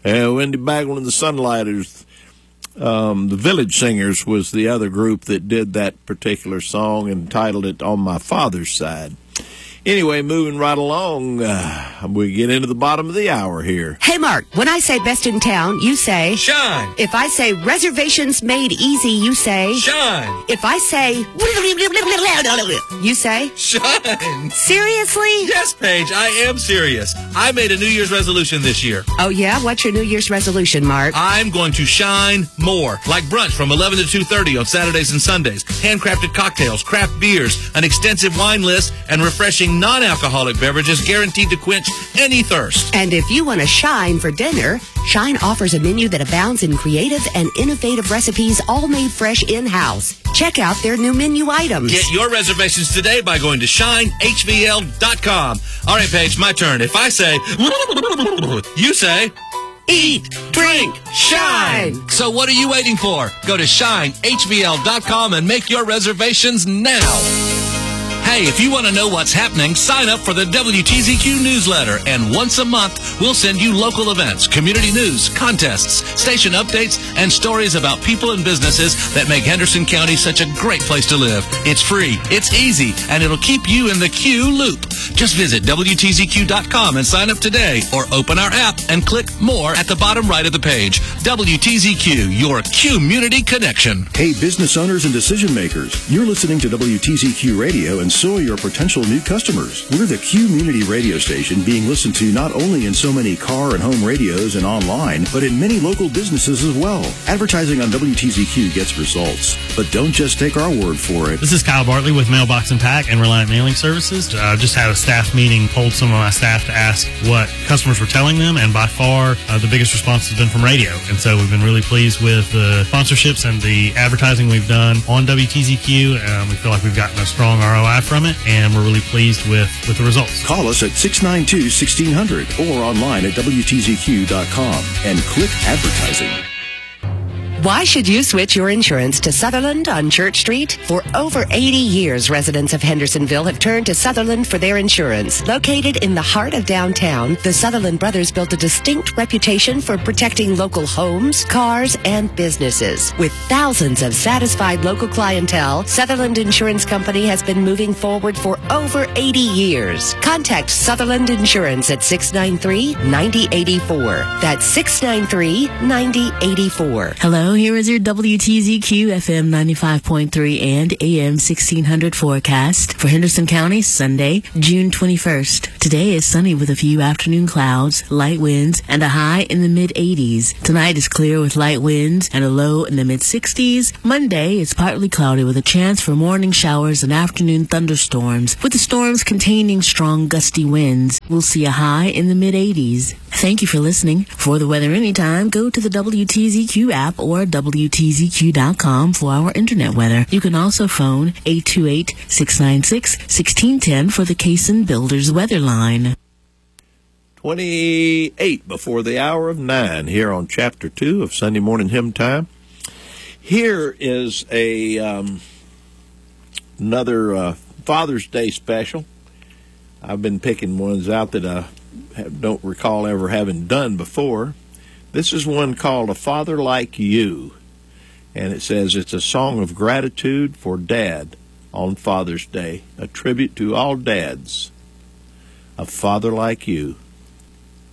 Wendy Bagwell and the Sunlighters. The Village Singers was the other group that did that particular song and titled it On My Father's Side. Anyway, moving right along, we get into the bottom of the hour here. Hey, Mark, when I say best in town, you say... Shine. If I say reservations made easy, you say... Shine. If I say... You say... Shine. Seriously? Yes, Paige, I am serious. I made a New Year's resolution this year. Oh, yeah? What's your New Year's resolution, Mark? I'm going to shine more. Like brunch from 11 to 2:30 on Saturdays and Sundays. Handcrafted cocktails, craft beers, an extensive wine list, and refreshing non-alcoholic beverages guaranteed to quench any thirst. And if you want to shine for dinner, Shine offers a menu that abounds in creative and innovative recipes, all made fresh in-house. Check out their new menu items. Get your reservations today by going to shinehvl.com. All right, Paige, my turn. If I say, you say, eat, drink, shine. So what are you waiting for? Go to shinehvl.com and make your reservations now. Hey, if you want to know what's happening, sign up for the WTZQ newsletter. And once a month, we'll send you local events, community news, contests, station updates, and stories about people and businesses that make Henderson County such a great place to live. It's free, it's easy, and it'll keep you in the Q loop. Just visit WTZQ.com and sign up today, or open our app and click more at the bottom right of the page. WTZQ, your community connection. Hey, business owners and decision makers, you're listening to WTZQ Radio, and so are your potential new customers. We're the community radio station being listened to not only in so many car and home radios and online, but in many local businesses as well. Advertising on WTZQ gets results, but don't just take our word for it. This is Kyle Bartley with Mailbox and Pack and Reliant Mailing Services. Just had a staff meeting, polled some of my staff to ask what customers were telling them, and by far the biggest response has been from radio. And so we've been really pleased with the sponsorships and the advertising we've done on WTZQ. We feel like we've gotten a strong ROI from it, and we're really pleased with the results. Call us at 692-1600 or online at WTZQ.com and click advertising. Why should you switch your insurance to Sutherland on Church Street? For over 80 years, residents of Hendersonville have turned to Sutherland for their insurance. Located in the heart of downtown, the Sutherland brothers built a distinct reputation for protecting local homes, cars, and businesses. With thousands of satisfied local clientele, Sutherland Insurance Company has been moving forward for over 80 years. Contact Sutherland Insurance at 693-9084. That's 693-9084. Hello, here is your WTZQ FM 95.3 and AM 1600 forecast for Henderson County, Sunday, June 21st. Today is sunny with a few afternoon clouds, light winds, and a high in the mid-80s. Tonight is clear with light winds and a low in the mid-60s. Monday is partly cloudy with a chance for morning showers and afternoon thunderstorms, with the storms containing strong gusty winds. We'll see a high in the mid-80s. Thank you for listening. For the weather anytime, go to the WTZQ app or WTZQ.com for our internet weather. You can also phone 828-696-1610 for the Cason Builders weather line. 28 before the hour of 9 here on Chapter 2 of Sunday Morning Hymn Time. Here is another Father's Day special. I've been picking ones out that I don't recall ever having done before. This is one called A Father Like You, and it says it's a song of gratitude for Dad on Father's Day, a tribute to all dads. A Father Like You.